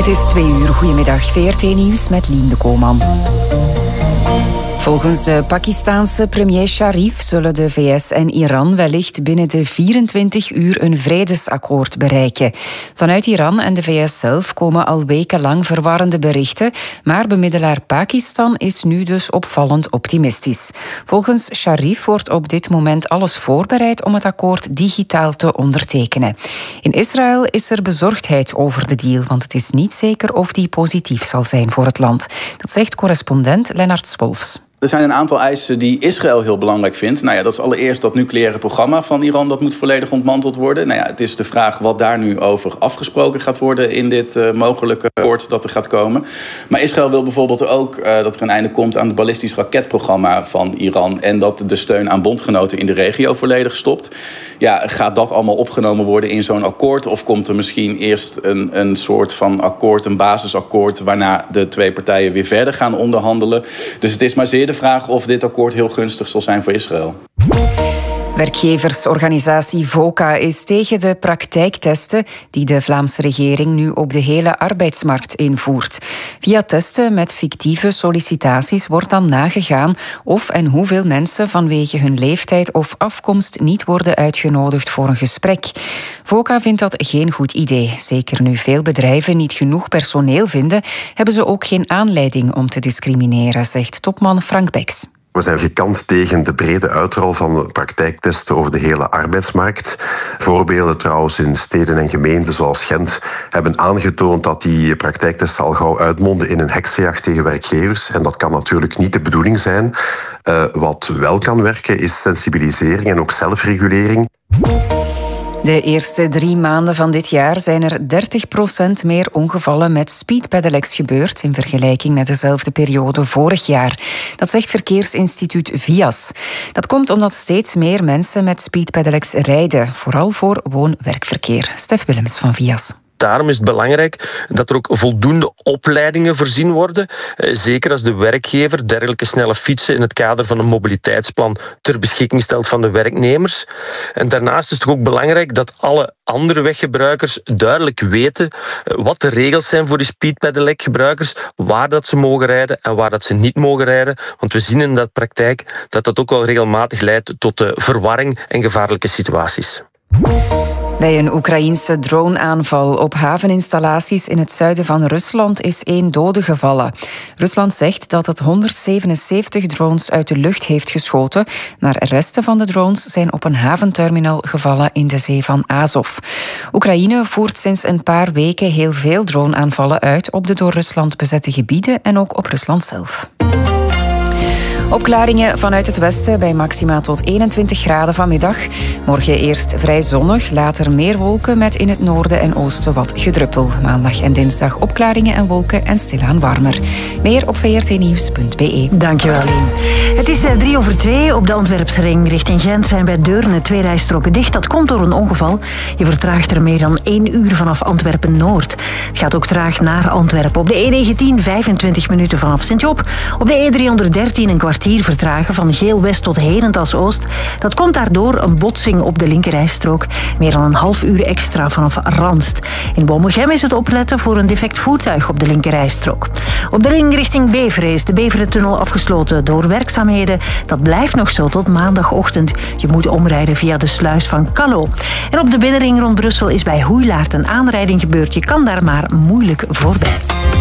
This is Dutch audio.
Het is 2:00. Goedemiddag, VRT Nieuws met Lien de Kooman. Volgens de Pakistaanse premier Sharif zullen de VS en Iran wellicht binnen de 24 uur een vredesakkoord bereiken. Vanuit Iran en de VS zelf komen al wekenlang verwarrende berichten, maar bemiddelaar Pakistan is nu dus opvallend optimistisch. Volgens Sharif wordt op dit moment alles voorbereid om het akkoord digitaal te ondertekenen. In Israël is er bezorgdheid over de deal, want het is niet zeker of die positief zal zijn voor het land. Dat zegt correspondent Lennart Wolfs. Er zijn een aantal eisen die Israël heel belangrijk vindt. Nou ja, dat is allereerst dat nucleaire programma van Iran. Dat moet volledig ontmanteld worden. Nou ja, het is de vraag wat daar nu over afgesproken gaat worden in dit mogelijke akkoord dat er gaat komen. Maar Israël wil bijvoorbeeld ook dat er een einde komt aan het ballistisch raketprogramma van Iran. En dat de steun aan bondgenoten in de regio volledig stopt. Ja, gaat dat allemaal opgenomen worden in zo'n akkoord? Of komt er misschien eerst een soort van akkoord, een basisakkoord, waarna de twee partijen weer verder gaan onderhandelen? Dus het is maar zeer de vraag of dit akkoord heel gunstig zal zijn voor Israël. Werkgeversorganisatie VOCA is tegen de praktijktesten die de Vlaamse regering nu op de hele arbeidsmarkt invoert. Via testen met fictieve sollicitaties wordt dan nagegaan of en hoeveel mensen vanwege hun leeftijd of afkomst niet worden uitgenodigd voor een gesprek. VOCA vindt dat geen goed idee. Zeker nu veel bedrijven niet genoeg personeel vinden, hebben ze ook geen aanleiding om te discrimineren, zegt topman Frank Beks. We zijn gekant tegen de brede uitrol van praktijktesten over de hele arbeidsmarkt. Voorbeelden trouwens in steden en gemeenten zoals Gent hebben aangetoond dat die praktijktesten al gauw uitmonden in een heksenjacht tegen werkgevers. En dat kan natuurlijk niet de bedoeling zijn. Wat wel kan werken is sensibilisering en ook zelfregulering. De eerste 3 maanden van dit jaar zijn er 30% meer ongevallen met speedpedelecs gebeurd in vergelijking met dezelfde periode vorig jaar. Dat zegt verkeersinstituut VIAS. Dat komt omdat steeds meer mensen met speedpedelecs rijden, vooral voor woon-werkverkeer. Stef Willems van VIAS. Daarom is het belangrijk dat er ook voldoende opleidingen voorzien worden. Zeker als de werkgever dergelijke snelle fietsen in het kader van een mobiliteitsplan ter beschikking stelt van de werknemers. En daarnaast is het ook belangrijk dat alle andere weggebruikers duidelijk weten wat de regels zijn voor die speedpedelec-gebruikers, waar dat ze mogen rijden en waar dat ze niet mogen rijden. Want we zien in de praktijk dat dat ook wel regelmatig leidt tot verwarring en gevaarlijke situaties. Bij een Oekraïense droneaanval op haveninstallaties in het zuiden van Rusland is 1 dode gevallen. Rusland zegt dat het 177 drones uit de lucht heeft geschoten, maar resten van de drones zijn op een haventerminal gevallen in de zee van Azov. Oekraïne voert sinds een paar weken heel veel droneaanvallen uit op de door Rusland bezette gebieden en ook op Rusland zelf. Opklaringen vanuit het westen bij maxima tot 21 graden vanmiddag. Morgen eerst vrij zonnig, later meer wolken met in het noorden en oosten wat gedruppel. Maandag en dinsdag opklaringen en wolken en stilaan warmer. Meer op vrtnieuws.be. Dankjewel, Lien. Het is 2:03 op de Antwerpsring. Richting Gent zijn bij Deurne 2 rijstroken dicht. Dat komt door een ongeval. Je vertraagt er meer dan 1 uur vanaf Antwerpen-Noord. Het gaat ook traag naar Antwerpen. Op de E19 25 minuten vanaf Sint-Job. Op de E313 een kwartier vertragen van Geel-West tot Herentals-Oost. Dat komt daardoor een botsing op de linkerrijstrook. Meer dan een half uur extra vanaf Ranst. In Bommelgem is het opletten voor een defect voertuig op de linkerrijstrook. Op de ring richting Beveren is de Beverentunnel afgesloten door werkzaamheden. Dat blijft nog zo tot maandagochtend. Je moet omrijden via de sluis van Callo. En op de binnenring rond Brussel is bij Hoeilaart een aanrijding gebeurd. Je kan daar maar moeilijk voorbij.